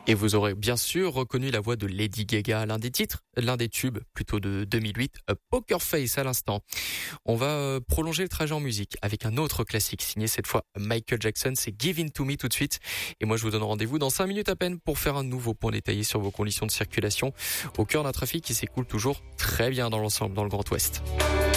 Et vous aurez bien sûr reconnu la voix de Lady Gaga, l'un des tubes plutôt de 2008, Poker Face à l'instant. On va prolonger le trajet en musique avec un autre classique signé cette fois Michael Jackson, c'est Give In To Me tout de suite. Et moi je vous donne rendez-vous dans 5 minutes à peine pour faire un nouveau point détaillé sur vos conditions de circulation au cœur d'un trafic qui s'écoule toujours très bien dans l'ensemble dans le Grand Ouest.